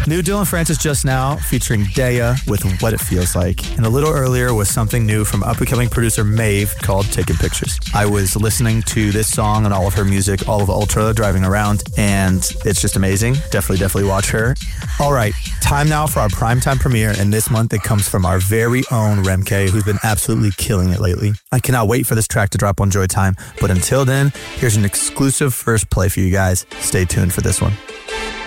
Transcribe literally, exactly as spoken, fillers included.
New Dylan Francis just now, featuring Daya with What It Feels Like. And a little earlier was something new from up-and-coming producer Maeve called Taking Pictures. I was listening to this song and all of her music, all of Ultra, driving around, and it's just amazing. Definitely, definitely watch her. All right, time now for our primetime premiere, and this month it comes from our very own Remke, who's been absolutely killing it lately. I cannot wait for this track to drop on Joy Time, but until then, here's an exclusive first play for you guys. Stay tuned for this one.